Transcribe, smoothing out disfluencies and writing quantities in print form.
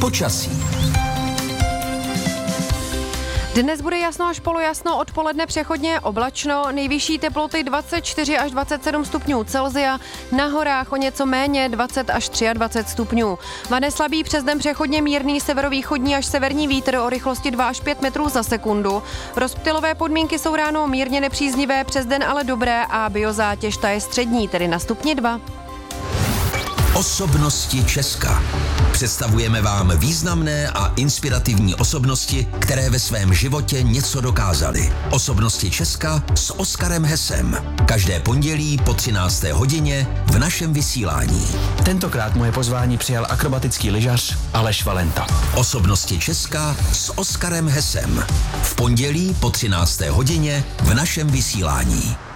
Počasí. Dnes bude jasno až polojasno, odpoledne přechodně oblačno, nejvyšší teploty 24 až 27 stupňů Celsia, na horách o něco méně 20 až 23 stupňů. Vane slabý, přes den přechodně mírný severovýchodní až severní vítr o rychlosti 2 až 5 metrů za sekundu. Rozptylové podmínky jsou ráno mírně nepříznivé, přes den ale dobré a biozátěž ta je střední, tedy na stupni 2. Osobnosti Česka. Představujeme vám významné a inspirativní osobnosti, které ve svém životě něco dokázaly. Osobnosti Česka s Oskarem Hesem. Každé pondělí po 13. hodině v našem vysílání. Tentokrát moje pozvání přijal akrobatický lyžař Aleš Valenta. Osobnosti Česka s Oskarem Hesem. V pondělí po 13. hodině v našem vysílání.